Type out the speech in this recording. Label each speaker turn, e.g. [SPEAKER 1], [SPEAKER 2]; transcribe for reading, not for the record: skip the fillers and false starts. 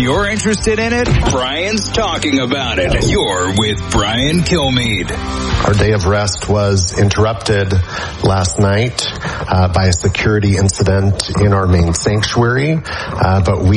[SPEAKER 1] you're interested in it, Brian's talking about it. You're with Brian Kilmeade.
[SPEAKER 2] Our day of rest was interrupted last night by a security incident in our main sanctuary, but we